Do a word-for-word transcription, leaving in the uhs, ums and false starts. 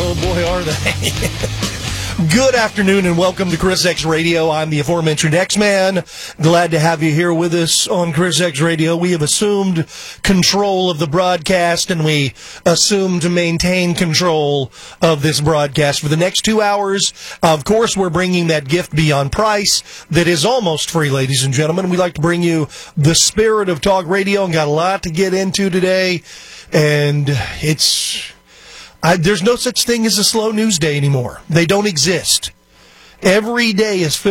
Oh, boy, are they. Good afternoon and welcome to Chris X Radio. I'm the aforementioned X-Man. Glad to have you here with us on Chris X Radio. We have assumed control of the broadcast, and we assume to maintain control of this broadcast for the next two hours. Of course, we're bringing that gift beyond price that is almost free, ladies and gentlemen. We like to bring you the spirit of talk radio and got a lot to get into today. And it's... I, there's no such thing as a slow news day anymore. They don't exist. Every day is filled